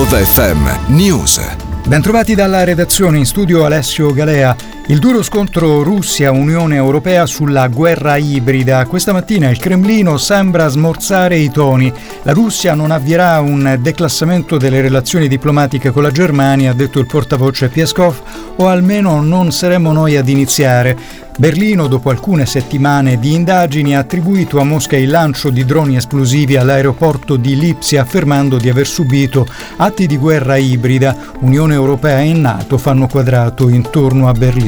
OVA FM News. Bentrovati dalla redazione, in studio Alessio Galea. Il duro scontro Russia-Unione Europea sulla guerra ibrida. Questa mattina il Cremlino sembra smorzare i toni. La Russia non avvierà un declassamento delle relazioni diplomatiche con la Germania, ha detto il portavoce Peskov, o almeno non saremo noi ad iniziare. Berlino, dopo alcune settimane di indagini, ha attribuito a Mosca il lancio di droni esplosivi all'aeroporto di Lipsia, affermando di aver subito atti di guerra ibrida. Unione Europea e NATO fanno quadrato intorno a Berlino.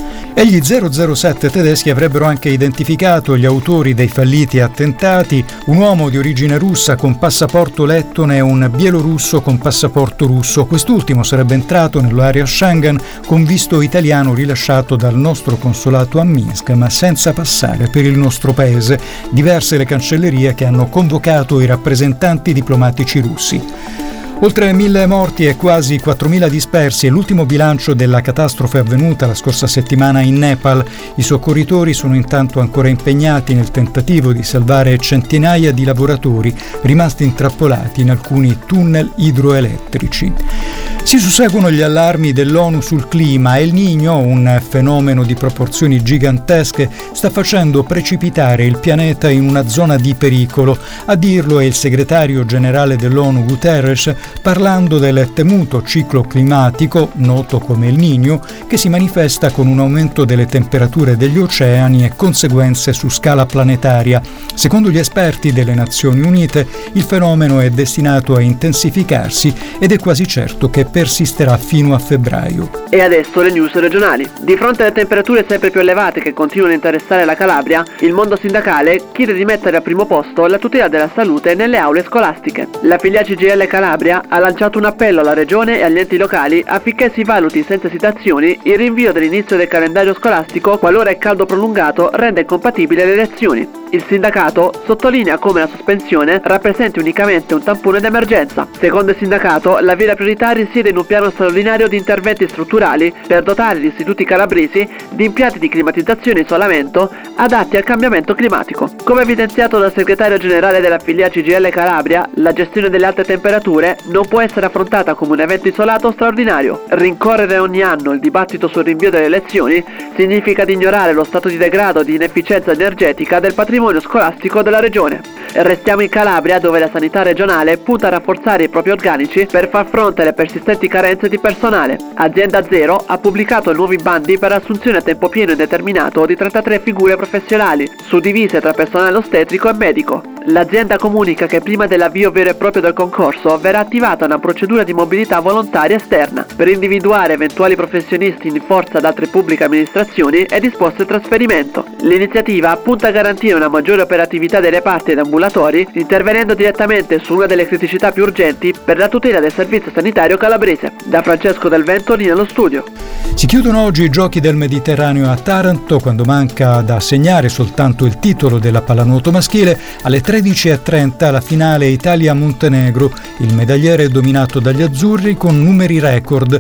E gli 007 tedeschi avrebbero anche identificato gli autori dei falliti attentati, un uomo di origine russa con passaporto lettone e un bielorusso con passaporto russo. Quest'ultimo sarebbe entrato nell'area Schengen con visto italiano rilasciato dal nostro consolato a Minsk, ma senza passare per il nostro paese. Diverse le cancellerie che hanno convocato i rappresentanti diplomatici russi. Oltre 1.000 morti e quasi 4.000 dispersi è l'ultimo bilancio della catastrofe avvenuta la scorsa settimana in Nepal. I soccorritori sono intanto ancora impegnati nel tentativo di salvare centinaia di lavoratori rimasti intrappolati in alcuni tunnel idroelettrici. Si susseguono gli allarmi dell'ONU sul clima. El Niño, un fenomeno di proporzioni gigantesche, sta facendo precipitare il pianeta in una zona di pericolo. A dirlo è il segretario generale dell'ONU Guterres, parlando del temuto ciclo climatico, noto come El Niño, che si manifesta con un aumento delle temperature degli oceani e conseguenze su scala planetaria. Secondo gli esperti delle Nazioni Unite, il fenomeno è destinato a intensificarsi ed è quasi certo che persisterà fino a febbraio. E adesso le news regionali. Di fronte alle temperature sempre più elevate che continuano a interessare la Calabria, il mondo sindacale chiede di mettere al primo posto la tutela della salute nelle aule scolastiche. La filiale CGIL Calabria ha lanciato un appello alla regione e agli enti locali affinché si valuti senza esitazioni il rinvio dell'inizio del calendario scolastico qualora il caldo prolungato renda incompatibile le lezioni. Il sindacato sottolinea come la sospensione rappresenti unicamente un tampone d'emergenza. Secondo il sindacato, la via priorità risiede in un piano straordinario di interventi strutturali per dotare gli istituti calabresi di impianti di climatizzazione e isolamento adatti al cambiamento climatico. Come evidenziato dal segretario generale della filiale CGIL Calabria, la gestione delle alte temperature non può essere affrontata come un evento isolato o straordinario. Rincorrere ogni anno il dibattito sul rinvio delle elezioni significa di ignorare lo stato di degrado e di inefficienza energetica del patrimonio scolastico della regione. Restiamo in Calabria, dove la sanità regionale punta a rafforzare i propri organici per far fronte alle persistenti carenze di personale. Azienda Zero ha pubblicato nuovi bandi per assunzione a tempo pieno indeterminato di 33 figure professionali, suddivise tra personale ostetrico e medico. L'azienda comunica che prima dell'avvio vero e proprio del concorso verrà attivata una procedura di mobilità volontaria esterna. Per individuare eventuali professionisti in forza ad altre pubbliche amministrazioni è disposto il trasferimento. L'iniziativa punta a garantire una maggiore operatività dei reparti ed ambulatori, intervenendo direttamente su una delle criticità più urgenti per la tutela del servizio sanitario calabrese. Da Francesco Del Vento, linea allo studio. Si chiudono oggi i Giochi del Mediterraneo a Taranto, quando manca da segnare soltanto il titolo della pallanuoto maschile. Alle 13:30 la finale Italia-Montenegro. Il medagliere è dominato dagli azzurri con numeri record: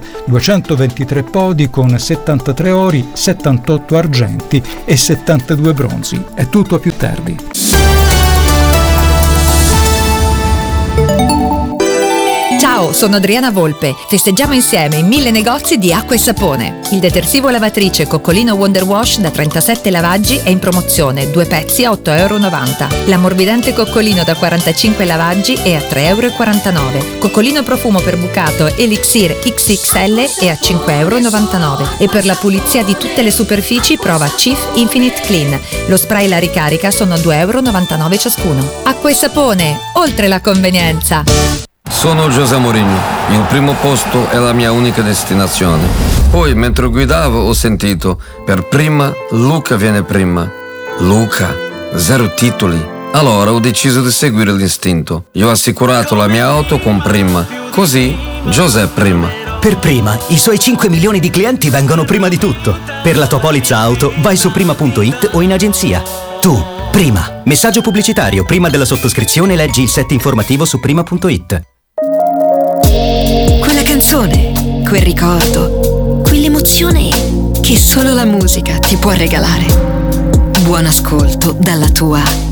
223 podi con 73 ori, 78 argenti e 72 bronzi. È tutto a più tardi. Ciao, sono Adriana Volpe. Festeggiamo insieme in 1000 negozi di acqua e sapone. Il detersivo lavatrice Coccolino Wonder Wash da 37 lavaggi è in promozione, 2 pezzi a €8,90 €. L'ammorbidente Coccolino da 45 lavaggi è a €3,49 €. Coccolino profumo per bucato Elixir XXL è a €5,99 € e per la pulizia di tutte le superfici prova Chief Infinite Clean. Lo spray e la ricarica sono €2,99 € ciascuno. Acqua e sapone, oltre la convenienza. Sono José Mourinho, il primo posto è la mia unica destinazione. Poi, mentre guidavo, ho sentito, per prima, Luca viene prima. Luca, 0 titoli. Allora ho deciso di seguire l'istinto. Io ho assicurato la mia auto con Prima. Così, José prima. Per Prima, i suoi 5 milioni di clienti vengono prima di tutto. Per la tua polizza auto, vai su prima.it o in agenzia. Tu, Prima. Messaggio pubblicitario. Prima della sottoscrizione leggi il set informativo su prima.it. Quella canzone, quel ricordo, quell'emozione che solo la musica ti può regalare. Buon ascolto dalla tua